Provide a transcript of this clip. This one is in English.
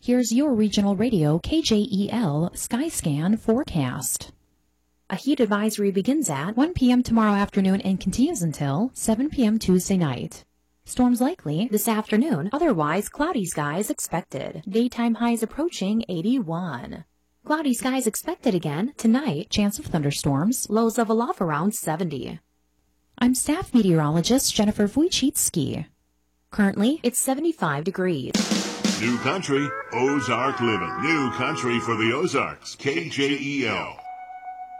Here's your regional radio KJEL Skyscan forecast. A heat advisory begins at 1 p.m. tomorrow afternoon and continues until 7 p.m. Tuesday night. Storms likely this afternoon, otherwise cloudy skies expected. Daytime highs approaching 81. Cloudy skies expected again tonight, chance of thunderstorms, lows level off around 70. I'm staff meteorologist Jennifer Wojcicki. Currently, it's 75 degrees. New country, Ozark living. New country for the Ozarks. KJEL.